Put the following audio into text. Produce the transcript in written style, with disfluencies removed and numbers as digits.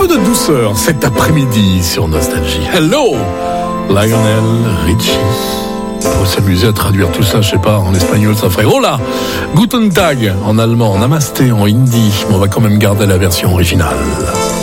de douceur cet après-midi sur Nostalgie. Hello, Lionel Richie. Pour s'amuser à traduire tout ça, je sais pas, en espagnol ça ferait Hola, Guten Tag en allemand, Namasté en hindi, mais on va quand même garder la version originale.